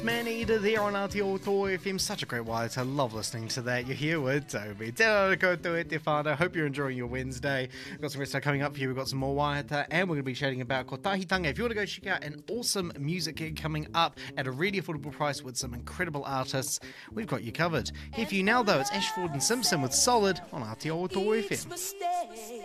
Man Eater there on Aotearoa FM, such a great wire. I love listening to that. You're here with Toby. Tēnā koutou e te whānau. Hope you're enjoying your Wednesday. We've got some rest coming up for you. We've got some more waiata, and we're going to be chatting about Kotahitanga. If you want to go check out an awesome music gig coming up at a really affordable price with some incredible artists, we've got you covered. Here for you now, though, it's Ashford and Simpson with Solid on Aotearoa FM.